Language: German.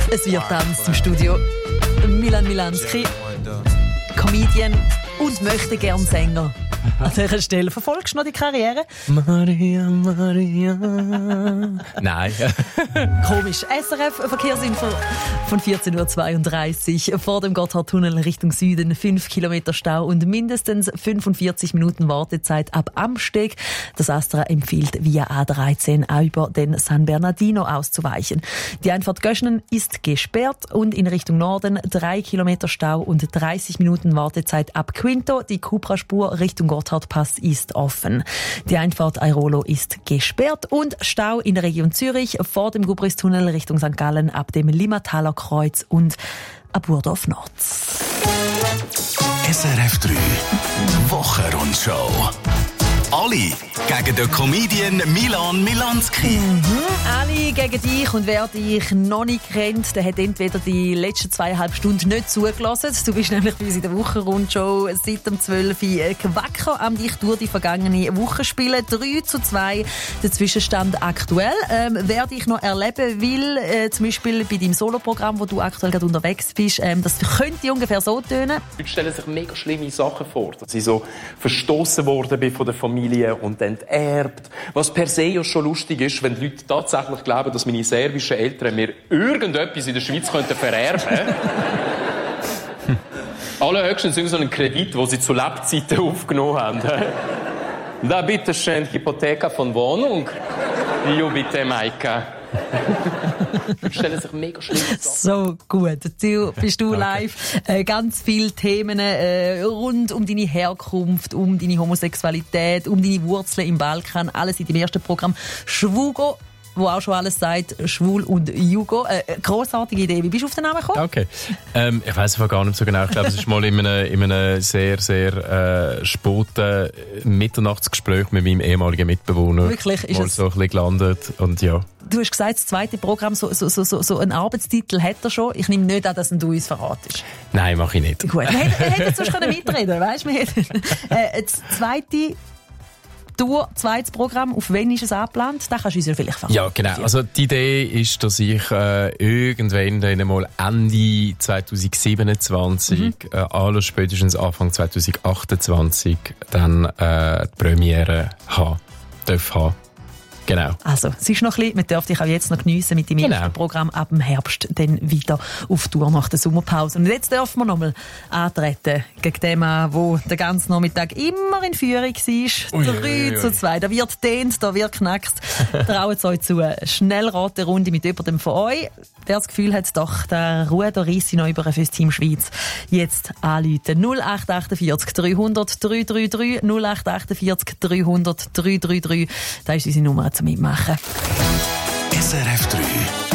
Es wird tanzt im Studio. Milan Milanski, Comedian und möchte gern Sänger. An dieser Stelle verfolgst du noch die Karriere? Maria, Maria. Nein. Komisch. SRF Verkehrsinfo von 14.32 Uhr. Vor dem Gotthardtunnel Richtung Süden 5 Kilometer Stau und mindestens 45 Minuten Wartezeit ab Amsteg. Das Astra empfiehlt via A13 auch über den San Bernardino auszuweichen. Die Einfahrt Göschnen ist gesperrt und in Richtung Norden 3 Kilometer Stau und 30 Minuten Wartezeit ab Quinto. Die Cupra-Spur Richtung Gotthardpass ist offen. Die Einfahrt Airolo ist gesperrt und Stau in der Region Zürich vor dem Gubristunnel Richtung St. Gallen ab dem Limmataler Kreuz und ab Burdorf Nord. SRF 3 Wochenrundschau. Alle gegen den Comedian Milan Milanski. Alle gegen dich, und wer dich noch nicht kennt, der hat entweder die letzten 2,5 Stunden nicht zugelassen. Du bist nämlich bei uns in der Wochenrundschau seit dem 12 Uhr gewacker am dich durch die vergangene Woche spielen. 3:2 der Zwischenstand aktuell. Wer dich noch erleben will, zum Beispiel bei deinem Soloprogramm, wo du aktuell gerade unterwegs bist, das könnte ungefähr so tönen. Leute stellen sich mega schlimme Sachen vor, dass ich so verstoßen worden bin von der Familie und enterbt. Was per se ja schon lustig ist, wenn die Leute tatsächlich glauben, dass meine serbischen Eltern mir irgendetwas in der Schweiz vererben könnten. Allerhöchstens so einen Kredit, den sie zu Lebzeiten aufgenommen haben. Da bitte schön die Hypothek von Wohnung. Jo bitte, Maika. Die stellen sich mega schlimm. So gut. Bist du live. Ganz viele Themen rund um deine Herkunft, um deine Homosexualität, um deine Wurzeln im Balkan. Alles in dem ersten Programm Schwugo, wo auch schon alles sagt, schwul und Jugo. Grossartige Idee. Wie bist du auf den Namen gekommen? Okay. Ich weiss es gar nicht so genau. Ich glaube, es ist mal in einem sehr, sehr späten Mitternachtsgespräch mit meinem ehemaligen Mitbewohner. Wirklich? Ist mal es so ein bisschen gelandet. Und ja. Du hast gesagt, das zweite Programm, so einen Arbeitstitel hat er schon. Ich nehme nicht an, dass du uns verratest. Nein, mache ich nicht. Gut, wir hätten sonst mitreden können, weißt du? Das zweites Programm, auf wann ist es angeplant? Das kannst du uns ja vielleicht verraten. Ja, genau. Also die Idee ist, dass ich irgendwann dann mal Ende 2027, aller spätestens Anfang 2028, dann die Premiere haben. Genau. Also, es ist noch ein bisschen, man darf dich auch jetzt noch geniessen mit dem ersten Programm ab dem Herbst, dann wieder auf Tour nach der Sommerpause. Und jetzt dürfen wir noch mal antreten gegen den Mann, der den ganzen Nachmittag immer in Führung war. 3:2. Da wird dehnt, da wird knackst. Traut es euch zu. Schnellraterunde mit jemandem von euch. Wer das Gefühl hat, doch, der Ruder reisse noch über fürs Team Schweiz. Jetzt anrufen. 0848 300 333 0848 300 333. Das ist unsere Nummer zum Mitmachen. SRF 3